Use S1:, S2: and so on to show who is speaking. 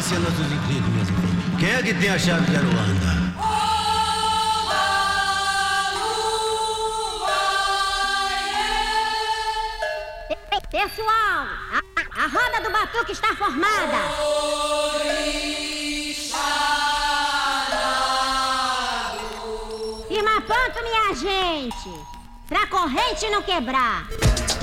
S1: cenas dos incríveis, minhas irmãs. Quem é que tem a chave de Aruanda?
S2: Pessoal, a roda do batuque está formada. Firma ponto, minha gente, pra corrente não quebrar.